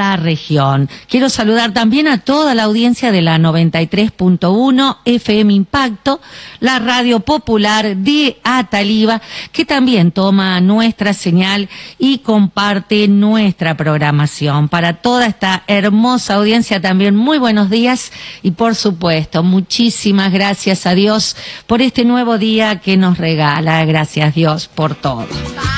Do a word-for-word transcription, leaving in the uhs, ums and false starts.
la región. Quiero saludar también a toda la audiencia de la noventa y tres punto uno F M Impacto, la radio popular de Ataliva, que también toma nuestra señal y comparte nuestra programación. Para toda esta hermosa audiencia también muy buenos días y por supuesto muchísimas gracias a Dios por este nuevo día que nos regala. Gracias Dios por todo.